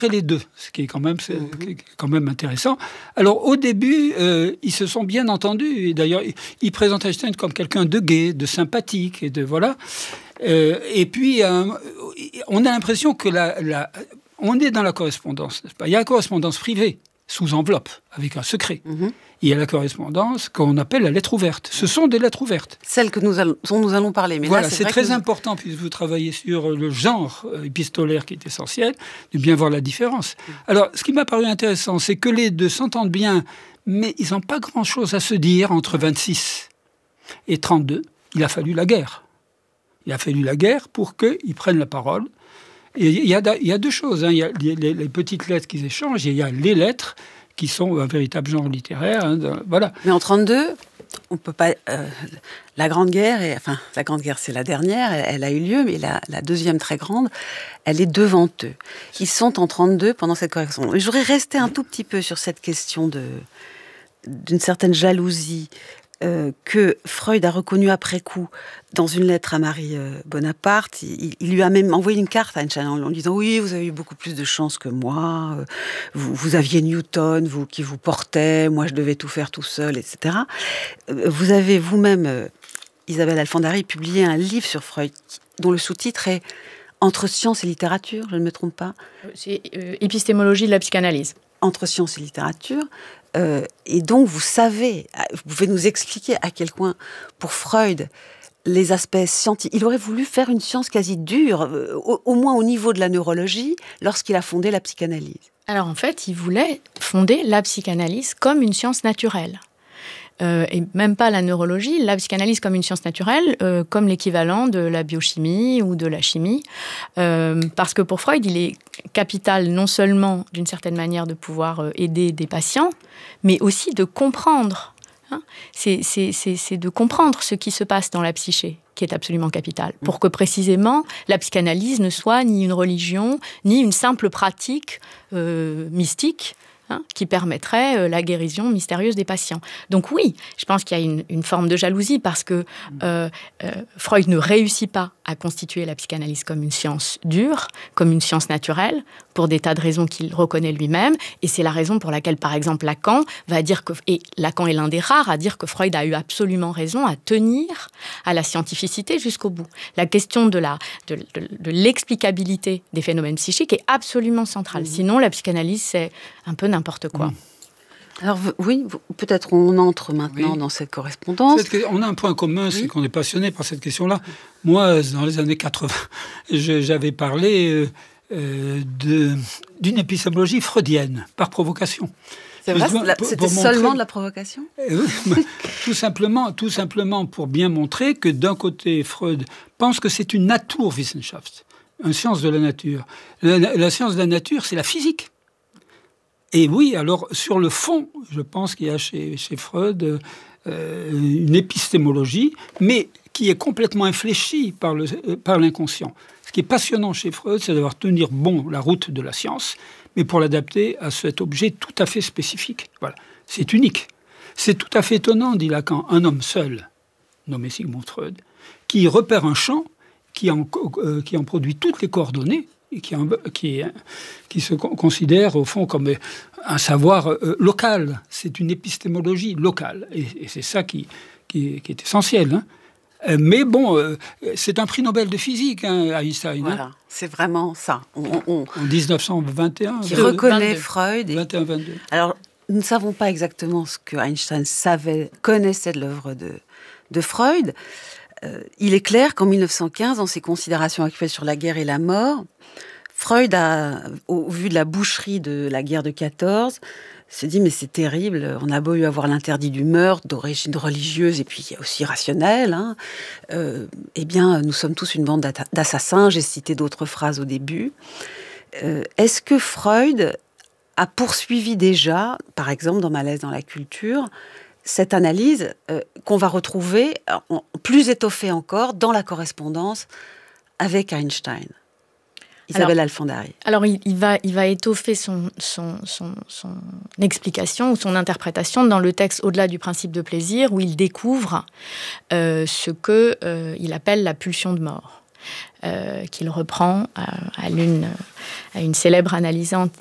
les deux, ce qui est quand même intéressant. Alors au début, ils se sont bien entendus. Et d'ailleurs, ils présentent Einstein comme quelqu'un de gai, de sympathique, et de voilà. Et puis, on a l'impression que on est dans la correspondance, n'est-ce pas ? Il y a la correspondance privée, sous enveloppe, avec un secret. Il y a la correspondance qu'on appelle la lettre ouverte. Ce sont des lettres ouvertes. Celles dont nous allons parler. Mais voilà, là, c'est très important, puisque vous travaillez sur le genre épistolaire qui est essentiel, de bien voir la différence. Alors, ce qui m'a paru intéressant, c'est que les deux s'entendent bien, mais ils n'ont pas grand-chose à se dire entre 26 et 32. Il a fallu la guerre. Il a fallu la guerre pour qu'ils prennent la parole. Et il y a deux choses. Il y a les petites lettres qu'ils échangent, et il y a les lettres qui sont un véritable genre littéraire. Voilà. Mais en 32, on peut pas. La Grande Guerre, la Grande Guerre, c'est la dernière, elle a eu lieu, mais la deuxième très grande, elle est devant eux. Ils sont en 32 pendant cette correction. Je voudrais rester un tout petit peu sur cette question d'une certaine jalousie que Freud a reconnue après coup dans une lettre à Marie Bonaparte. Il lui a même envoyé une carte à Einstein en disant « Oui, vous avez eu beaucoup plus de chance que moi, vous aviez Newton qui vous portait, moi je devais tout faire tout seul, etc. » Vous avez vous-même, Isabelle Alfandari, publié un livre sur Freud dont le sous-titre est « Entre science et littérature », je ne me trompe pas. C'est épistémologie de la psychanalyse. Entre science et littérature. Et donc, vous pouvez nous expliquer à quel point, pour Freud, les aspects scientifiques... Il aurait voulu faire une science quasi dure, au moins au niveau de la neurologie, lorsqu'il a fondé la psychanalyse. Alors, en fait, il voulait fonder la psychanalyse comme une science naturelle. Et même pas la neurologie, la psychanalyse comme une science naturelle, comme l'équivalent de la biochimie ou de la chimie. Parce que pour Freud, il est capital non seulement, d'une certaine manière, de pouvoir aider des patients, mais aussi de comprendre. C'est de comprendre ce qui se passe dans la psyché qui est absolument capital, pour que précisément la psychanalyse ne soit ni une religion, ni une simple pratique mystique, qui permettrait la guérison mystérieuse des patients. Donc oui, je pense qu'il y a une forme de jalousie parce que Freud ne réussit pas à constituer la psychanalyse comme une science dure, comme une science naturelle, pour des tas de raisons qu'il reconnaît lui-même. Et c'est la raison pour laquelle, par exemple, Lacan va dire et Lacan est l'un des rares à dire que Freud a eu absolument raison à tenir à la scientificité jusqu'au bout. La question de l'explicabilité des phénomènes psychiques est absolument centrale. Sinon, la psychanalyse, c'est un peu n'importe quoi. Alors oui, peut-être on entre maintenant dans cette correspondance. On a un point commun, c'est qu'on est passionné par cette question-là. Moi, dans les années 80, j'avais parlé d'une épistémologie freudienne, par provocation. C'est vrai, c'était seulement de la provocation ? Tout simplement pour bien montrer que d'un côté, Freud pense que c'est une Naturwissenschaft, une science de la nature. La science de la nature, c'est la physique. Et oui, alors sur le fond, je pense qu'il y a chez Freud une épistémologie, mais qui est complètement infléchie par l'inconscient. Ce qui est passionnant chez Freud, c'est d'avoir tenu la route de la science, mais pour l'adapter à cet objet tout à fait spécifique. Voilà. C'est unique. C'est tout à fait étonnant, dit Lacan, un homme seul, nommé Sigmund Freud, qui repère un champ, qui en produit toutes les coordonnées, et qui se considère au fond comme un savoir local. C'est une épistémologie locale. Et c'est ça qui est essentiel. Mais bon, c'est un prix Nobel de physique, Einstein. Voilà, c'est vraiment ça. En 1921. Qui reconnaît 22. Freud. 21-22. Alors, nous ne savons pas exactement ce que Einstein connaissait de l'œuvre de Freud. Il est clair qu'en 1915, dans ses considérations actuelles sur la guerre et la mort, Freud au vu de la boucherie de la guerre de 14, se dit mais c'est terrible, on a beau eu avoir l'interdit du meurtre d'origine religieuse et puis aussi rationnelle, eh bien nous sommes tous une bande d'assassins, j'ai cité d'autres phrases au début. Est-ce que Freud a poursuivi déjà, par exemple dans Malaise dans la culture, cette analyse qu'on va retrouver plus étoffée encore dans la correspondance avec Einstein? Isabelle Alfandari. Alors, il va étoffer son explication ou son interprétation dans le texte Au-delà du principe de plaisir, où il découvre ce qu'il appelle la pulsion de mort. qu'il reprend à une célèbre